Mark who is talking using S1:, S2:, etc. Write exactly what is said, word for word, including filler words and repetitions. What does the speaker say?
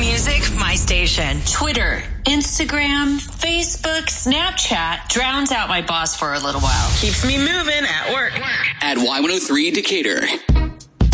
S1: music, my station. Twitter, Instagram, Facebook, Snapchat drowns out my boss for a little while. Keeps me moving at work.
S2: At Y one oh three Decatur.